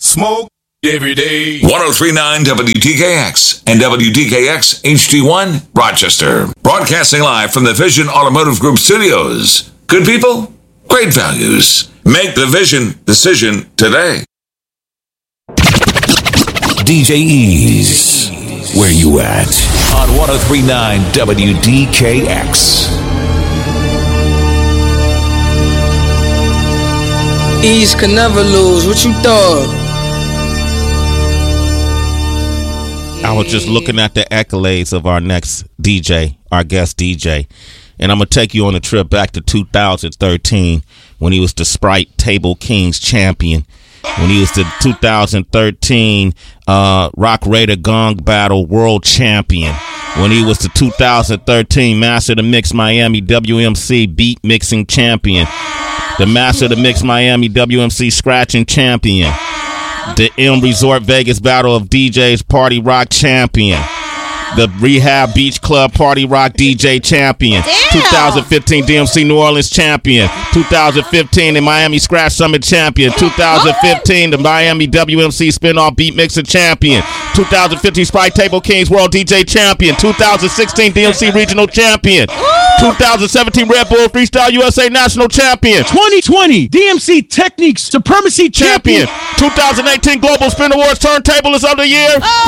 Smoke every day. 1039 WTKX and WTKX HD1 Rochester. Broadcasting live from the Vision Automotive Group studios. Good people, great values. Make the Vision decision today. DJ Ease, where you at? On 1039 WTKX. Ease can never lose. What you thought? I was just looking at the accolades of our next DJ, our guest DJ, and I'm going to take you on a trip back to 2013 when he was the Sprite Table Kings champion, when he was the 2013 Rock Raider Gong Battle World Champion, when he was the 2013 Master of the Mix Miami WMC Beat Mixing Champion, the Master of the Mix Miami WMC Scratching Champion, the M Resort Vegas Battle of DJs Party Rock Champion, the Rehab Beach Club Party Rock DJ Champion, 2015 DMC New Orleans Champion, 2015 the Miami Scratch Summit Champion, 2015 the Miami WMC Spin-Off Beat Mixer Champion, 2015 Sprite Table Kings World DJ Champion, 2016 DMC Regional Champion, 2017 Red Bull Freestyle USA National Champion, 2020 DMC Techniques Supremacy Champion, 2018 Global Spin Awards Turntablist of the Year,